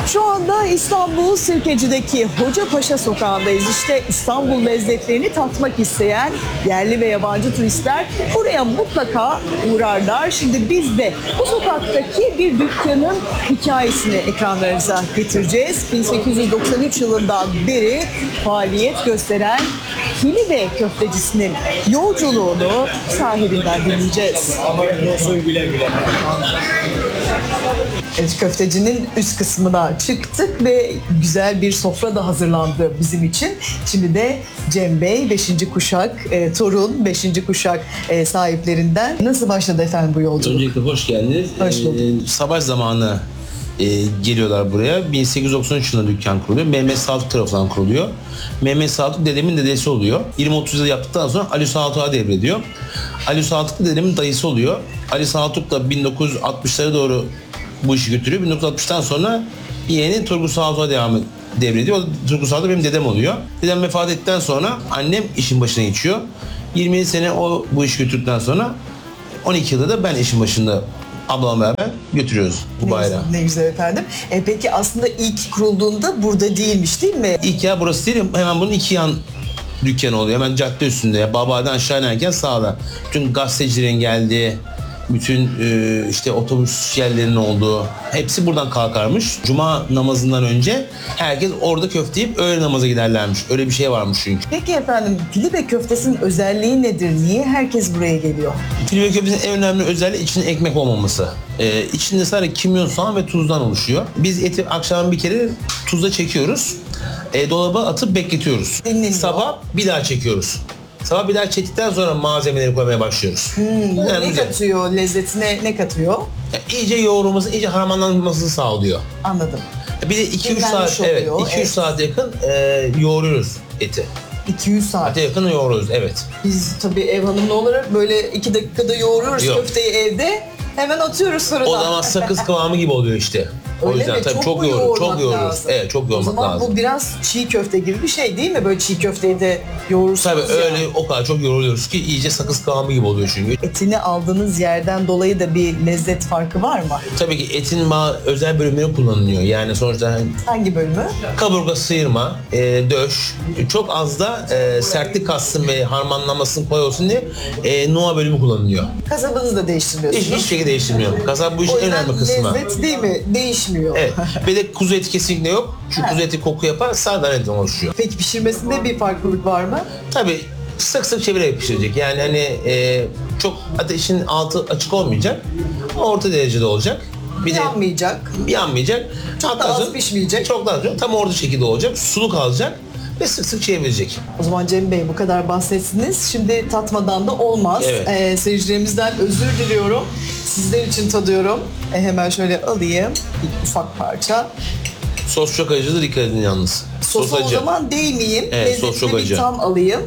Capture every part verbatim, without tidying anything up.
Şu anda İstanbul Sirkeci'deki Hocapaşa sokağındayız. İşte İstanbul lezzetlerini tatmak isteyen yerli ve yabancı turistler buraya mutlaka uğrarlar. Şimdi biz de bu sokaktaki bir dükkanın hikayesini ekranlarınıza getireceğiz. bin sekiz yüz doksan üç yılından beri faaliyet gösteren Filibe köftecisinin yolculuğunu sahibinden dinleyeceğiz. Evet, köftecinin üst kısmına çıktık ve güzel bir sofra da hazırlandı bizim için. Şimdi de Cem Bey, beşinci kuşak, e, torun, beşinci kuşak e, sahiplerinden. Nasıl başladı efendim bu yolculuk? Öncelikle hoş geldiniz. Hoş bulduk. Ee, savaş zamanı e, geliyorlar buraya. bin sekiz yüz doksan üç yılında dükkan kuruluyor. Mehmet Saltuk tarafından kuruluyor. Mehmet Saltuk dedemin dedesi oluyor. yirmi otuz yıl yaptıktan sonra Ali Saltuk'a devrediyor. Ali Saltuk da dedemin dayısı oluyor. Ali Saltuk da bin dokuz yüz altmışlara doğru bu işi götürüyor. bin dokuz yüz altmıştan sonra yeğeni Turgut Saltuk'a devam devrediyor. Turgut Saltuk benim dedem oluyor. Dedem vefat ettikten sonra annem işin başına geçiyor. yirmi yedi sene o bu işi götürdükten sonra on iki yılda da ben işin başında ablamla beraber götürüyoruz bu bayrağı. Ne, ne güzel efendim. E, peki aslında ilk kurulduğunda burada değilmiş değil mi? İlk yer burası değil, hemen bunun iki yan dükkanı oluyor. Hemen cadde üstünde. Ya, Baba'dan aşağı inerken sağda. Bütün gazetecilerin geldiği, bütün e, işte otobüs yerlerinin olduğu, hepsi buradan kalkarmış. Cuma namazından önce herkes orada köfte yiyip öğle namaza giderlermiş. Öyle bir şey varmış çünkü. Peki efendim, Filibe köftesinin özelliği nedir? Niye herkes buraya geliyor? Filibe köftesinin en önemli özelliği içinde ekmek olmaması. Ee, içinde sadece kimyon, soğan ve tuzdan oluşuyor. Biz eti akşam bir kere tuzla çekiyoruz. E, dolaba atıp bekletiyoruz. Dinleniyor. Sabah bir daha çekiyoruz. Sabah bir daha çektikten sonra malzemeleri koymaya başlıyoruz. Hmm, bu Yani ne güzel. katıyor? Lezzetine ne katıyor? Yani iyice yoğrulması, iyice harmanlanmasını sağlıyor. Anladım. Bir de iki üç Dinlenmiş saat, evet, oluyor, iki üç evet. saat yakın e, yoğuruyoruz eti. iki yüz saat. Ete yakın yoğuruyoruz, evet. Biz tabii ev hanımlı olarak böyle iki dakikada yoğuruyoruz Yok. köfteyi evde. Hemen atıyoruz fırına. O zaman sakız kıvamı gibi oluyor işte. O Öyle yüzden mi? tabii Çok çok mu yoğuruyoruz, yoğurmak çok yoğuruyoruz. lazım? Evet, çok O yoğurmak zaman lazım. bu biraz çiğ köfte gibi bir şey değil mi? Böyle çiğ köfteyi de yoğurursunuz Tabii ya. öyle o kadar çok yoğuruyoruz ki iyice sakız kıvamı gibi oluyor çünkü. Etini aldığınız yerden dolayı da bir lezzet farkı var mı? Tabii ki etin bazı özel bölümleri kullanılıyor. Yani sonuçta hani Hangi bölümü? kaburga sıyırma, e, döş, çok az da e, sertlik katsın ve harmanlamasını kolay olsun diye e, noa bölümü kullanılıyor. Kasabınızı da değiştiriyorsunuz. Hiç, hiç şekilde değiştirmiyor. Kasap bu işin O en yüzden önemli kısmı. lezzet değil mi? Değişmiyor. Evet. Bir de kuzu eti kesinlikle yok. Çünkü Ha. kuzu eti koku yapar, sağdan etten oluşuyor. Peki pişirmesinde bir farklılık var mı? Tabii sık sık çevirerek pişirecek. Yani hani e, çok ateşin altı açık olmayacak. Orta derecede olacak. Bir de Yanmayacak. yanmayacak. Çok da az pişmeyecek. Çok da az. Tam orta şekilde olacak. Sulu kalacak ve sık sık çevirecek. O zaman Cem Bey bu kadar bahsettiniz. Şimdi tatmadan da olmaz. Evet. Ee, seyircilerimizden özür diliyorum. Sizler için tadıyorum. E, hemen şöyle alayım. Bir ufak parça. Sos çok acıdır, dikkat edin yalnız. Sosa Sos o acı. zaman değmeyeyim. Evet, Lezzetini sos çok bir acı. tam alayım.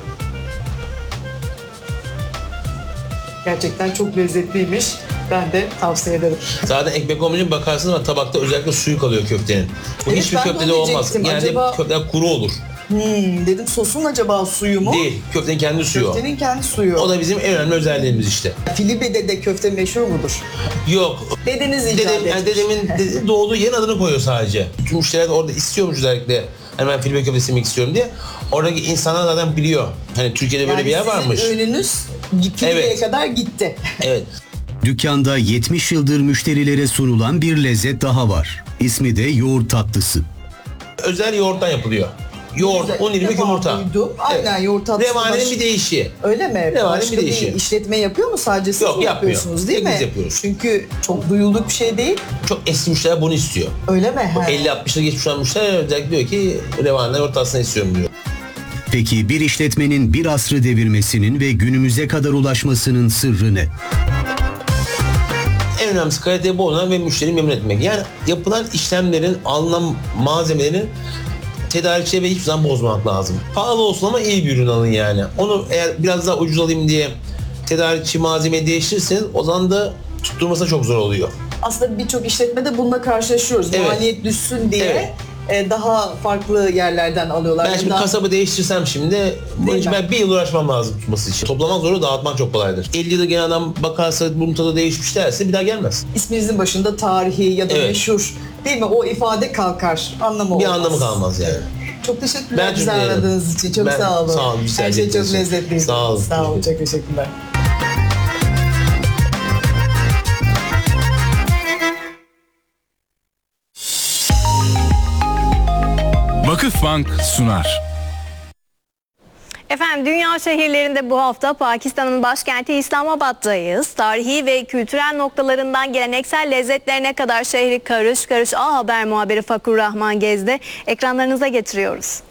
Gerçekten çok lezzetliymiş. Ben de tavsiye ederim. Zaten ekmek olmayınca bakarsınız ama tabakta özellikle suyu kalıyor köftenin. Bu Evet, hiçbir ben de köftede onu olmaz. diyecektim. Genelde Acaba- köfteler kuru olur. Hmm, dedim sosun acaba suyu mu? Değil. Köftenin kendi suyu. o. Köftenin kendi suyu. O da bizim en önemli özelliğimiz işte. Filibe'de de köfte meşhur mudur? Yok. Dedeniz icat Dedem, etmiş. yani dedemin dede doğduğu yerin adını koyuyor sadece. Bütün müşteriler de orada istiyormuş özellikle. Hani ben Filibe köftesi yemek istiyorum diye. Oradaki insanlar zaten biliyor. Hani Türkiye'de böyle Yani bir yer varmış. sizin ürününüz Filibe'ye Evet. kadar gitti. Evet. Dükkanda yetmiş yıldır müşterilere sunulan bir lezzet daha var. İsmi de yoğurt tatlısı. Özel yoğurttan yapılıyor. Yoğurt, Güzel. un, irmik, İlk defa yumurta. duydum. Aynen, yoğurt tatlısı Revanenin baş- bir değişiği. Öyle mi? Devam, Başka bir bir değişiyor. işletme yapıyor mu? Sadece siz Yok, mi yapmıyor. yapıyorsunuz değil Tek mi? biz yapıyoruz. Çünkü çok duyulduk bir şey değil. Çok eski müşteriler bunu istiyor. Öyle mi? He. elli altmış yıl geçmiş olan müşteriler özellikle diyor ki revaneden yoğurt tatlısını istiyorum diyor. Peki bir işletmenin bir asrı devirmesinin ve günümüze kadar ulaşmasının sırrı ne? En önemlisi kaliteye bozmadan ve müşteriyi memnun etmek. Yani yapılan işlemlerin, alınan malzemelerin tedarikçiye ve hiçbir zaman bozmamak lazım. Pahalı olsun ama iyi bir ürün alın yani. Onu eğer biraz daha ucuz alayım diye tedarikçi malzemeyi değiştirirseniz o zaman da tutturması çok zor oluyor. Aslında birçok işletmede bununla karşılaşıyoruz. Evet. Maliyet düşsün diye Evet. e, daha farklı yerlerden alıyorlar. Ben Ya şimdi da- kasabı değiştirsem şimdi bunun için mi? ben bir yıl uğraşmam lazım tutması için. Toplamak zorunda, dağıtmak çok kolaydır. elli yılda gelen adam bakarsa bunun tadı değişmiş derse bir daha gelmez. İsminizin başında tarihi ya da Evet. meşhur değil mi? O ifade kalkar. Anlamı Bir olmaz. anlamı kalmaz yani. Çok teşekkürler Ben bizi teşekkür ederim. aradığınız için. Çok Ben- sağ olun. sağ olun, rica Her şey ederim. çok lezzetliydi. Sağ olun. Sağ olun. Çok teşekkürler. Vakıfbank sunar. Efendim dünya şehirlerinde bu hafta Pakistan'ın başkenti İslamabad'dayız. Tarihi ve kültürel noktalarından geleneksel lezzetlerine kadar şehri karış karış A Haber muhabiri Fakur Rahman Gezdi. Ekranlarınıza getiriyoruz.